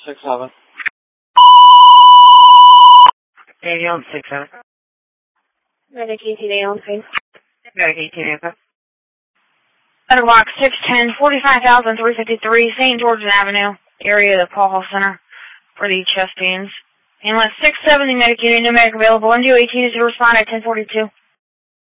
6-7. Baby on 6-7. Medic ETA on scene. Medic ETA. Letter box 610, 45,353, St. George's Avenue, area of the Paul Hall Center for the chest pains. Inlet 670 medicated, no medic available. MDO 18 is to respond at 1042.